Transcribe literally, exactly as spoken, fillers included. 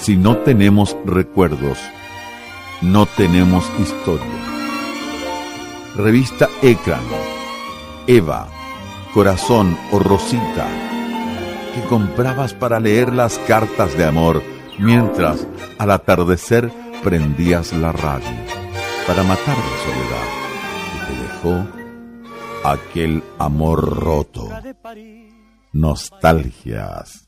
Si no tenemos recuerdos, no tenemos historia. Revista Ecran, Eva, Corazón o Rosita, que comprabas para leer las cartas de amor mientras al atardecer prendías la radio para matar la soledad y te dejó aquel amor roto. Nostalgias.